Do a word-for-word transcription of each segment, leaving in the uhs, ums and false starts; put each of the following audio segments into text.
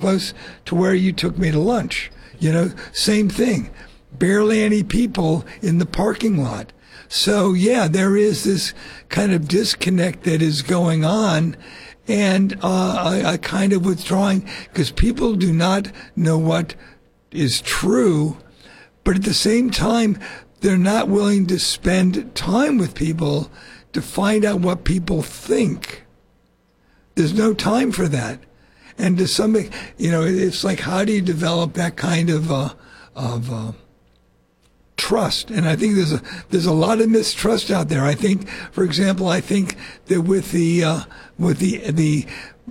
close to where you took me to lunch. You know, same thing. Barely any people in the parking lot. So, yeah, there is this kind of disconnect that is going on, and uh, a, a kind of withdrawing, because people do not know what is true, but at the same time, they're not willing to spend time with people to find out what people think. There's no time for that. And to some, you know, it's like, how do you develop that kind of uh, of uh, trust? And I think there's a there's a lot of mistrust out there. I think, for example, I think that with the uh, with the the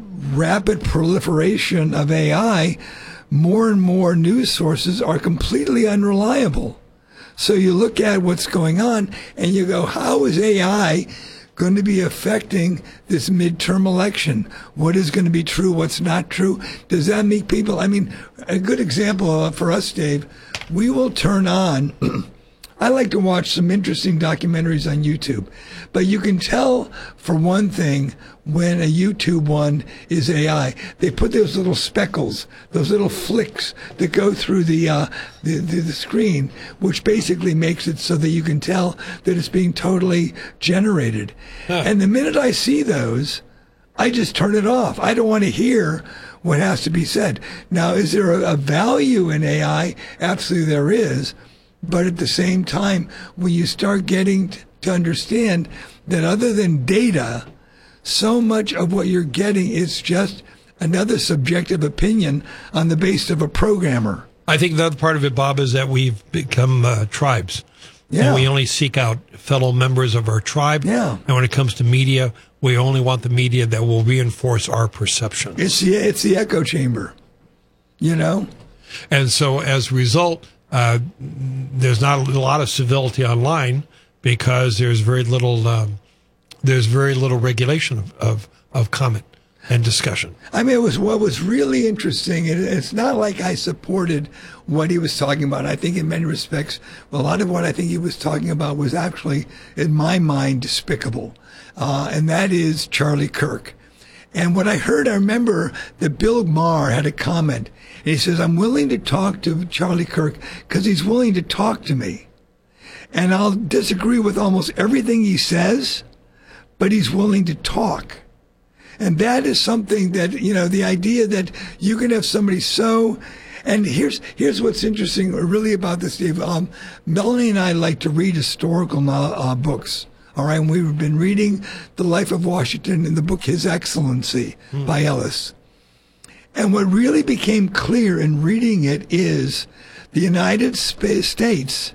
rapid proliferation of A I, more and more news sources are completely unreliable. So you look at what's going on and you go, how is A I going to be affecting this midterm election? What is going to be true? What's not true? Does that make people, I mean, a good example for us, Dave, we will turn on, I like to watch some interesting documentaries on YouTube, but you can tell, for one thing, when a YouTube one is A I. They put those little speckles, those little flicks that go through the, uh, the, the, the screen, which basically makes it so that you can tell that it's being totally generated. Huh. And the minute I see those, I just turn it off. I don't want to hear what has to be said. Now, is there a, a value in A I? Absolutely there is. But at the same time, when you start getting t- to understand that other than data, so much of what you're getting is just another subjective opinion on the basis of a programmer. I think the other part of it, Bob, is that we've become uh, tribes. Yeah. And we only seek out fellow members of our tribe. Yeah. And when it comes to media, we only want the media that will reinforce our perception. It's the, it's the echo chamber, you know? And so as a result, uh, there's not a lot of civility online because there's very little... Um, There's very little regulation of, of, of comment and discussion. I mean, it was what was really interesting. It, it's not like I supported what he was talking about. I think in many respects, a lot of what I think he was talking about was actually, in my mind, despicable. Uh, and that is Charlie Kirk. And what I heard, I remember that Bill Maher had a comment. And he says, I'm willing to talk to Charlie Kirk because he's willing to talk to me. And I'll disagree with almost everything he says, but he's willing to talk. And that is something that, you know, the idea that you can have somebody so, and here's here's what's interesting really about this, Dave. Um, Melanie and I like to read historical uh, books. All right, and we've been reading The Life of Washington in the book His Excellency mm. by Ellis. And what really became clear in reading it is the United States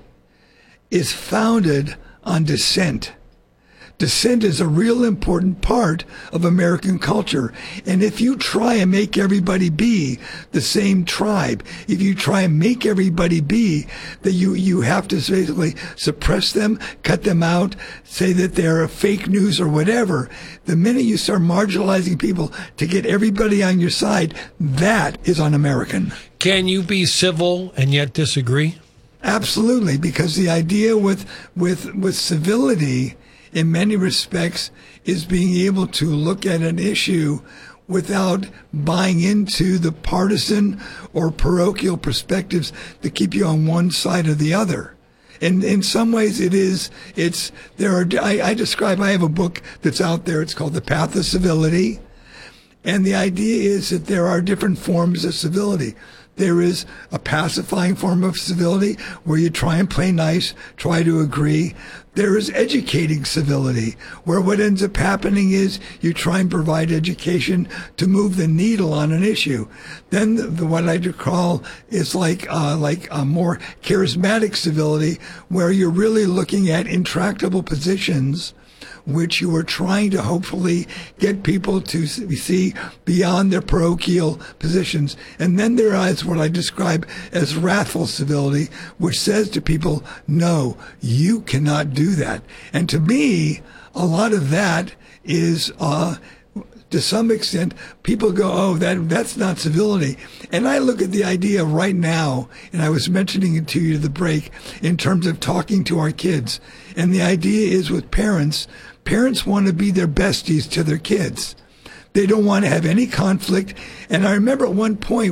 is founded on dissent. Dissent is a real important part of American culture. And if you try and make everybody be the same tribe, if you try and make everybody be that you, you have to basically suppress them, cut them out, say that they're fake news or whatever, the minute you start marginalizing people to get everybody on your side, that is un-American. Can you be civil and yet disagree? Absolutely, because the idea with, with, with civility in many respects, is being able to look at an issue without buying into the partisan or parochial perspectives that keep you on one side or the other. And in some ways it is, it's, there are, I, I describe, I have a book that's out there, it's called The Path of Civility. And the idea is that there are different forms of civility. There is a pacifying form of civility where you try and play nice, try to agree. There is educating civility, where what ends up happening is you try and provide education to move the needle on an issue. Then the, the, what I call is like uh, like a more charismatic civility, where you're really looking at intractable positions which you are trying to hopefully get people to see beyond their parochial positions. And then there is what I describe as wrathful civility, which says to people, no, you cannot do that. And to me, a lot of that is, uh, to some extent, people go, oh, that that's not civility. And I look at the idea right now, and I was mentioning it to you at the break, in terms of talking to our kids. And the idea is with parents, parents want to be their besties to their kids. They don't want to have any conflict. And I remember at one point,